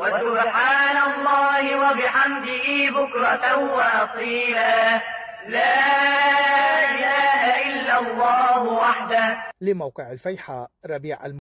وسبحان الله وبحمده بكرة وأصيلا، لا إله إلا الله وحده. لموقع الفيحاء، ربيع